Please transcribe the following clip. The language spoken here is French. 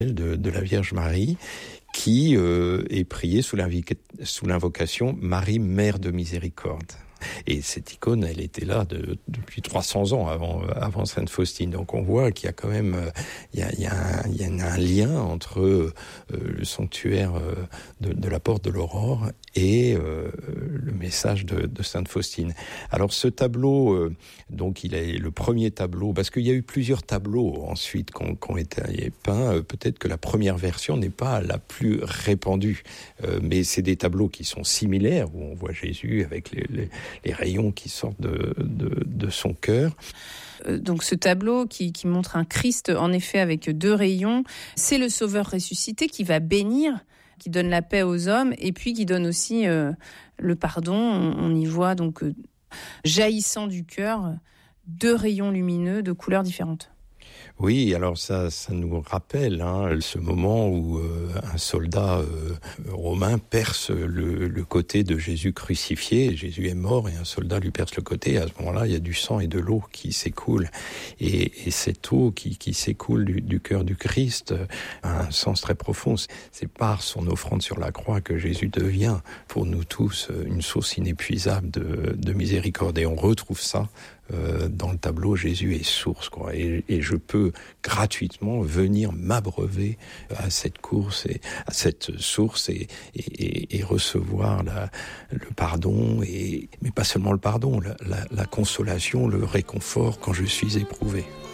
de la Vierge Marie, qui est priée sous l'invocation Marie, Mère de Miséricorde. Et cette icône, elle était là depuis 300 ans avant Sainte Faustine. Donc on voit qu'il y a quand même il y a un lien entre le sanctuaire de la Porte de l'Aurore et le message de Sainte Faustine. Alors ce tableau, donc il est le premier tableau, parce qu'il y a eu plusieurs tableaux ensuite qui ont été peints. Peut-être que la première version n'est pas la plus répandue, mais c'est des tableaux qui sont similaires, où on voit Jésus avec les rayons qui sortent de son cœur. Donc ce tableau qui montre un Christ en effet avec 2 rayons, c'est le Sauveur ressuscité qui va bénir, qui donne la paix aux hommes et puis qui donne aussi le pardon. On y voit donc jaillissant du cœur 2 rayons lumineux de couleurs différentes. Oui, alors ça nous rappelle ce moment où un soldat romain perce le côté de Jésus crucifié. Jésus est mort et un soldat lui perce le côté. À ce moment-là, il y a du sang et de l'eau qui s'écoule. Et cette eau qui s'écoule du cœur du Christ a un sens très profond. C'est par son offrande sur la croix que Jésus devient pour nous tous une source inépuisable de miséricorde. Et on retrouve ça dans le tableau. Jésus est source, quoi. Et je peux gratuitement venir m'abreuver à cette course et à cette source et recevoir le pardon, mais pas seulement le pardon, la consolation, le réconfort quand je suis éprouvé.